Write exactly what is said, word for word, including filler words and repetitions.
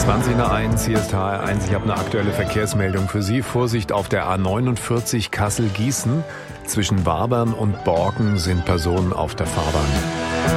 zwanzig nach eins, hier ist H R eins. Ich habe eine aktuelle Verkehrsmeldung für Sie. Vorsicht auf der A neunundvierzig Kassel-Gießen. Zwischen Wabern und Borken sind Personen auf der Fahrbahn.